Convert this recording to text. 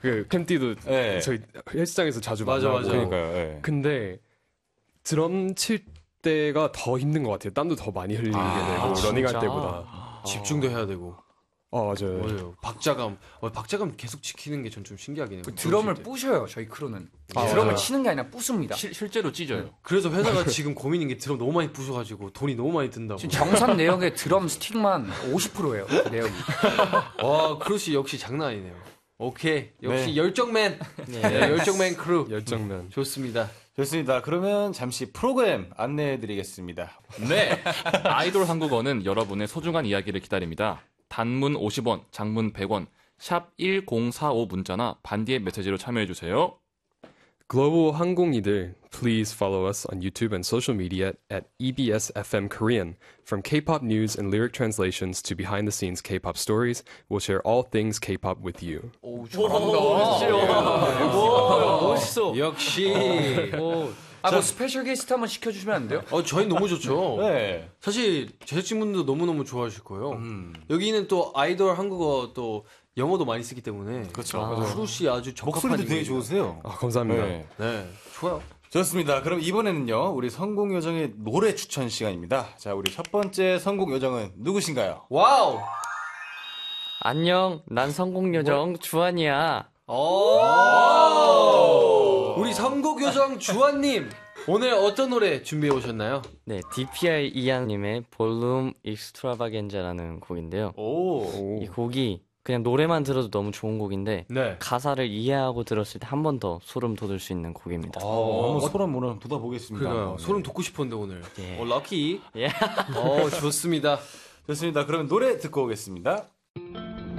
그 캠띠도 네. 저희 헬스장에서 자주 맞아, 만나고. 그러니까요. 네. 근데 드럼 칠 때가 더 힘든 것 같아요. 땀도 더 많이 흘리게 되고 러닝할 때보다. 집중도 해야 되고. 맞아요. 맞아요. 박자감 계속 지키는 게 전 좀 신기하긴 해요. 그 드럼을 부셔요. 저희 크루는 드럼을 맞아요. 치는 게 아니라 부숩니다. 실제로 찢어요. 그래서 회사가 지금 고민인 게 드럼 너무 많이 부셔가지고 돈이 너무 많이 든다고. 지금 정산 내역의 드럼 스틱만 50%예요. 그 내역이. 와, 크루시 역시 장난 아니네요. 오케이. 역시 네. 열정맨. 네, 열정맨 크루. 열정면. 좋습니다. 좋습니다. 그러면 잠시 프로그램 안내해드리겠습니다. 네. 아이돌 한국어는 여러분의 소중한 이야기를 기다립니다. 단문 50원, 장문 100원, 샵 1045 문자나 반디의 메시지로 참여해주세요. Global 항공이들, please follow us on YouTube and social media at EBS FM Korean. From K-pop news and lyric translations to behind-the-scenes K-pop stories, we'll share all things K-pop with you. 오, 잘한다. 멋있어. 역시. 뭐 스페셜 게스트 한번 시켜주시면 안 돼요? 저희 너무 좋죠. 네. 사실 제작진분들도 너무너무 좋아하실 거예요. 여기는 또 아이돌 한국어 또 영어도 많이 쓰기 때문에. 그렇죠. 크루시 아주 적합한 목소리도 되게 인물이다. 좋으세요. 감사합니다. 네. 네, 좋아요. 좋습니다. 그럼 이번에는요, 우리 성공 요정의 노래 추천 시간입니다. 자, 우리 첫 번째 성공 요정은 누구신가요? 와우. 안녕, 난 성공요정 주한이야. 우리 선곡요정 주한님 오늘 어떤 노래 준비해 오셨나요? 네, DPI 이한님의 볼룸 익스트라바겐자라는 곡인데요. 이 곡이 그냥 노래만 들어도 너무 좋은 곡인데 네. 가사를 이해하고 들었을 때 한 번 더 소름 돋을 수 있는 곡입니다. 한번 소름 오늘 돋아보겠습니다. 그러니까요. 네. 소름 돋고 싶었는데 오늘. 예. 럭키. 예. 좋습니다. 좋습니다. 그러면 노래 듣고 오겠습니다.